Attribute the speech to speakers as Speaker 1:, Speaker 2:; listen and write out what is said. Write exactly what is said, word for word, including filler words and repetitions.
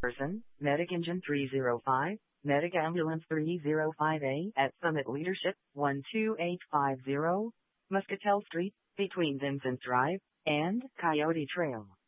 Speaker 1: person, Medic Engine three oh five, Medic Ambulance three oh five A at Summit Leadership one two eight five zero, Muscatel Street, between Vincent Drive and Coyote Trail.